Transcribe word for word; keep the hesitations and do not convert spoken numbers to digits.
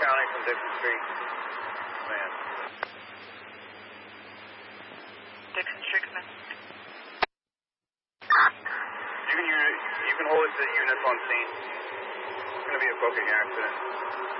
County from Dixon Street. Man. Dixon Street, come in. You can, use, you can hold it to the units on scene. It's going to be a booking accident.